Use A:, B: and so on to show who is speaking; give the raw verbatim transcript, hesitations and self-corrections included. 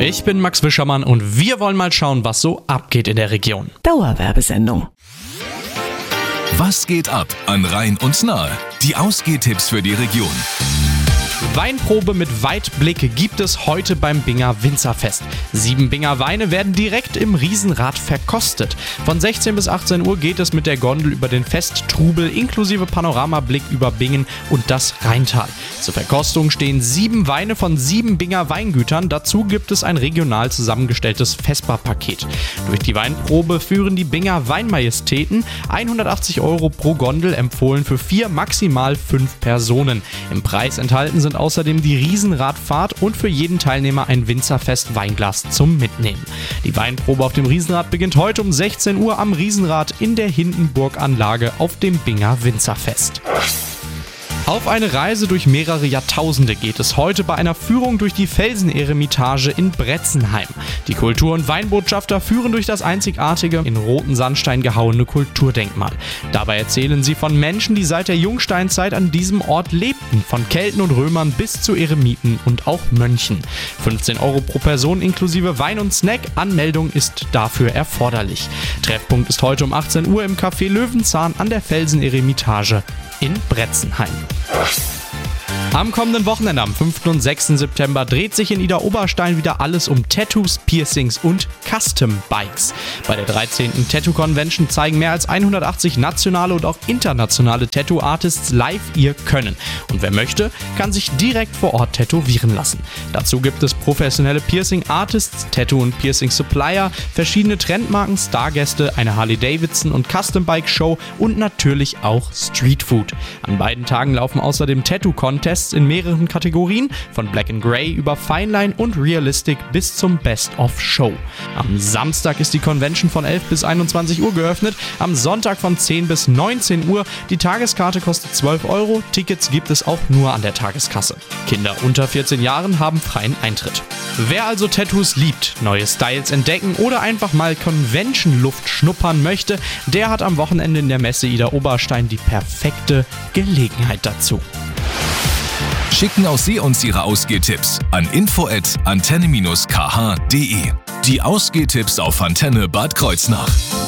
A: Ich bin Max Wischermann und wir wollen mal schauen, was so abgeht in der Region.
B: Dauerwerbesendung.
C: Was geht ab an Rhein und Nahe? Die Ausgehtipps für die Region.
A: Weinprobe mit Weitblick gibt es heute beim Binger Winzerfest. Sieben Binger Weine werden direkt im Riesenrad verkostet. Von sechzehn bis achtzehn Uhr geht es mit der Gondel über den Festtrubel inklusive Panoramablick über Bingen und das Rheintal. Zur Verkostung stehen sieben Weine von sieben Binger Weingütern. Dazu gibt es ein regional zusammengestelltes Vesperpaket. Durch die Weinprobe führen die Binger Weinmajestäten. hundertachtzig Euro pro Gondel, empfohlen für vier, maximal fünf Personen. Im Preis enthalten sind außerdem die Riesenradfahrt und für jeden Teilnehmer ein Winzerfest-Weinglas zum Mitnehmen. Die Weinprobe auf dem Riesenrad beginnt heute um sechzehn Uhr am Riesenrad in der Hindenburganlage auf dem Binger Winzerfest. Auf eine Reise durch mehrere Jahrtausende geht es heute bei einer Führung durch die Felseneremitage in Bretzenheim. Die Kultur- und Weinbotschafter führen durch das einzigartige, in roten Sandstein gehauene Kulturdenkmal. Dabei erzählen sie von Menschen, die seit der Jungsteinzeit an diesem Ort lebten, von Kelten und Römern bis zu Eremiten und auch Mönchen. fünfzehn Euro pro Person inklusive Wein und Snack, Anmeldung ist dafür erforderlich. Treffpunkt ist heute um achtzehn Uhr im Café Löwenzahn an der Felseneremitage in Bretzenheim. Am kommenden Wochenende, am fünften und sechsten September, dreht sich in Idar-Oberstein wieder alles um Tattoos, Piercings und Custom Bikes. Bei der dreizehnten Tattoo Convention zeigen mehr als hundertachtzig nationale und auch internationale Tattoo-Artists live ihr Können. Und wer möchte, kann sich direkt vor Ort tätowieren lassen. Dazu gibt es professionelle Piercing-Artists, Tattoo- und Piercing-Supplier, verschiedene Trendmarken, Stargäste, eine Harley-Davidson- und Custom-Bike-Show und natürlich auch Streetfood. An beiden Tagen laufen außerdem Tattoo-Contests in mehreren Kategorien, von Black and Grey über Fineline und Realistic bis zum Best-of-Show. Am Samstag ist die Convention von elf bis einundzwanzig Uhr geöffnet, am Sonntag von zehn bis neunzehn Uhr. Die Tageskarte kostet zwölf Euro, Tickets gibt es auch nur an der Tageskasse. Kinder unter vierzehn Jahren haben freien Eintritt. Wer also Tattoos liebt, neue Styles entdecken oder einfach mal Convention-Luft schnuppern möchte, der hat am Wochenende in der Messe Idar-Oberstein die perfekte Gelegenheit dazu.
C: Schicken auch Sie uns Ihre Ausgehtipps an info at antenne dash k h punkt de. Die Ausgehtipps auf Antenne Bad Kreuznach.